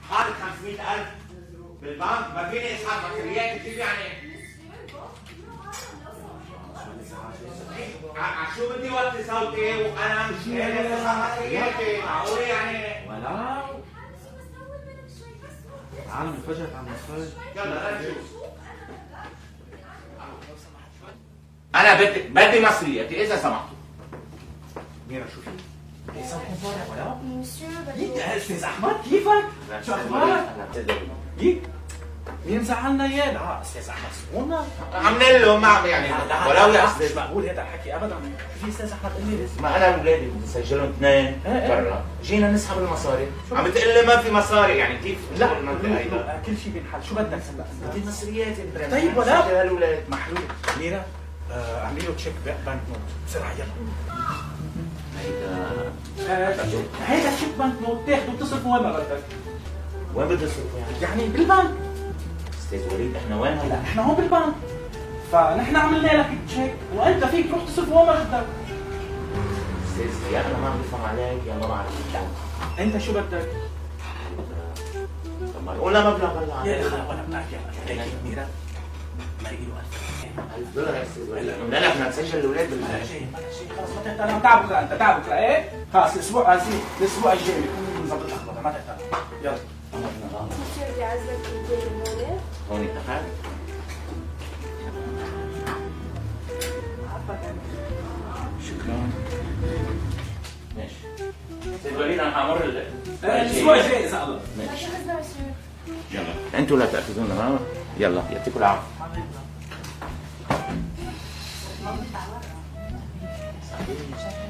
حاطط 500,000 بالبنك، ما فيني اسحب بكريات كيف يعني؟ شو بدي وطي صوتي وانا مش قادر اسحب بكرياتي، معقول يعني؟ ولا عالم انفجرت عم نتفرج. يلا نشوف. انا بدي مصرياتي اذا سمحتوا. ميرا شوفي ليس كونفورت ولا؟ استاذ احمد كيفك؟ شو اخبارك؟ مين زعلنا اياه؟ لا استاذ احمد سمونا عملنا له ما عم يعني ولو يا استاذ مش مقبول هذا الحكي ابدا. في استاذ احمد قال لي ما انا واولادي بدي اسجلهم اثنين برا، جينا نسحب المصاري، عم بتقول لي ما في مصاري يعني كيف؟ لا كل شيء بينحل. شو بدك هلا؟ بدي مصريات يا طيب ولا سجل هالولاد محلول. ميرا اعملي له تشيك بنك نوت بسرعه يلا. هيدا تشيك بنك نوت تاخده تصرفه وين ما بدك. وين بدي اصرفه يعني بالبنك. استاذ وليد احنا وين هلا؟ احنا هون بالبنك، فنحن عملنا لك تشيك وانت فيك تروح تصرف وين ما بدك. استاذ يا انا ما عم بفهم عليك يا ما بعرف. انت شو بدك؟ طب ما ولا مبلغ هلا يا اخي ولا بنعرف يا اخي ميرا ما له $1000 يا استاذ وليد. لا بدنا نسجل الاولاد شيء خلص ما تهتم. انا تعب بكره، انت تعب بكره ايه؟ خلص الاسبوع الاسبوع الجاي بكون نظبط الاخبار ما تهتم. يلا كثير بدي اعزك بالليل هون اتفقنا؟ شكرا. ماشي. استاذ وليد انا حامر الاسبوع الجاي اذا الله. ماشي. ماشي. يلا انتوا لا تاخذونا. يلا يعطيكم العافيه.